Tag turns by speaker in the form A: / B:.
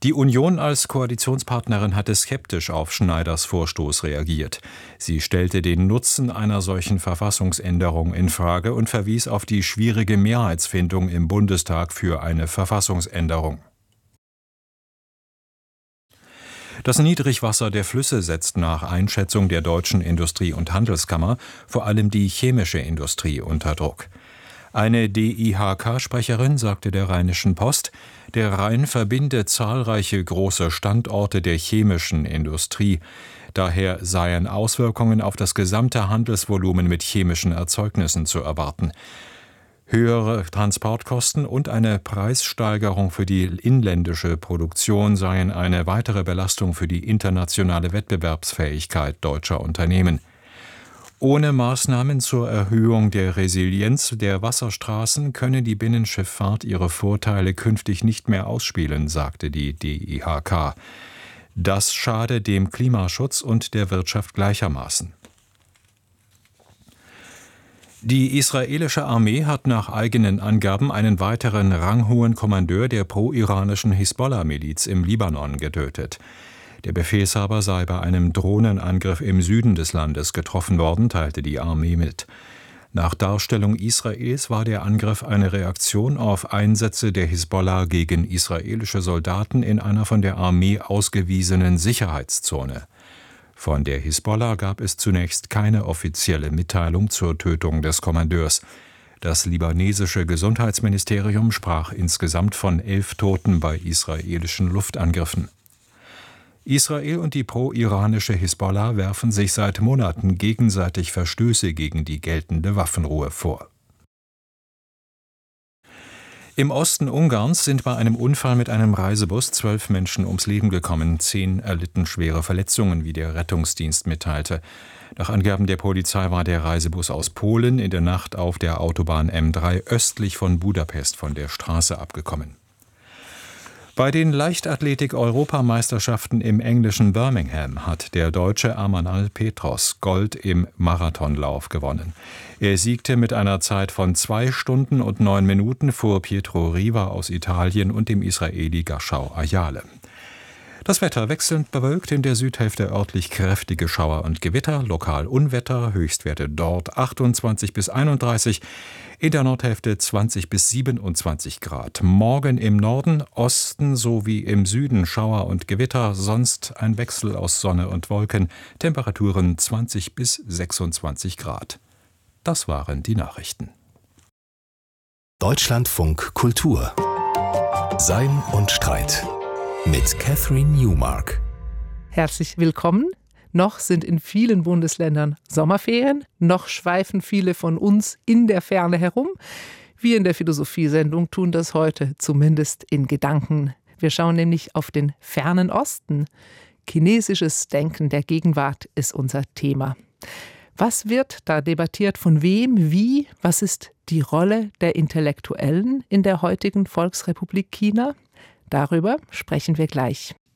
A: Die Union als Koalitionspartnerin hatte skeptisch auf Schneiders Vorstoß reagiert. Sie stellte den Nutzen einer solchen Verfassungsänderung infrage und verwies auf die schwierige Mehrheitsfindung im Bundestag für eine Verfassungsänderung. Das Niedrigwasser der Flüsse setzt nach Einschätzung der Deutschen Industrie- und Handelskammer vor allem die chemische Industrie unter Druck. Eine DIHK-Sprecherin sagte der Rheinischen Post, der Rhein verbinde zahlreiche große Standorte der chemischen Industrie. Daher seien Auswirkungen auf das gesamte Handelsvolumen mit chemischen Erzeugnissen zu erwarten. Höhere Transportkosten und eine Preissteigerung für die inländische Produktion seien eine weitere Belastung für die internationale Wettbewerbsfähigkeit deutscher Unternehmen. Ohne Maßnahmen zur Erhöhung der Resilienz der Wasserstraßen könne die Binnenschifffahrt ihre Vorteile künftig nicht mehr ausspielen, sagte die DIHK. Das schade dem Klimaschutz und der Wirtschaft gleichermaßen. Die israelische Armee hat nach eigenen Angaben einen weiteren ranghohen Kommandeur der pro-iranischen Hisbollah-Miliz im Libanon getötet. Der Befehlshaber sei bei einem Drohnenangriff im Süden des Landes getroffen worden, teilte die Armee mit. Nach Darstellung Israels war der Angriff eine Reaktion auf Einsätze der Hisbollah gegen israelische Soldaten in einer von der Armee ausgewiesenen Sicherheitszone. Von der Hisbollah gab es zunächst keine offizielle Mitteilung zur Tötung des Kommandeurs. Das libanesische Gesundheitsministerium sprach insgesamt von 11 Toten bei israelischen Luftangriffen. Israel und die pro-iranische Hisbollah werfen sich seit Monaten gegenseitig Verstöße gegen die geltende Waffenruhe vor. Im Osten Ungarns sind bei einem Unfall mit einem Reisebus 12 Menschen ums Leben gekommen, 10 erlitten schwere Verletzungen, wie der Rettungsdienst mitteilte. Nach Angaben der Polizei war der Reisebus aus Polen in der Nacht auf der Autobahn M3 östlich von Budapest von der Straße abgekommen. Bei den Leichtathletik-Europameisterschaften im englischen Birmingham hat der Deutsche Amanal Petros Gold im Marathonlauf gewonnen. Er siegte mit einer Zeit von 2 Stunden und 9 Minuten vor Pietro Riva aus Italien und dem Israeli Gashau Ayale. Das Wetter wechselnd bewölkt, in der Südhälfte örtlich kräftige Schauer und Gewitter, lokal Unwetter, Höchstwerte dort 28 bis 31, in der Nordhälfte 20 bis 27 Grad. Morgen im Norden, Osten sowie im Süden Schauer und Gewitter, sonst ein Wechsel aus Sonne und Wolken, Temperaturen 20 bis 26 Grad. Das waren die Nachrichten.
B: Deutschlandfunk Kultur. Sein und Streit. Mit Catherine Newmark.
C: Herzlich willkommen. Noch sind in vielen Bundesländern Sommerferien, noch schweifen viele von uns in der Ferne herum. Wir in der Philosophiesendung tun das heute, zumindest in Gedanken. Wir schauen nämlich auf den fernen Osten. Chinesisches Denken der Gegenwart ist unser Thema. Was wird da debattiert, von wem, wie? Was ist die Rolle der Intellektuellen in der heutigen Volksrepublik China? Darüber sprechen wir gleich.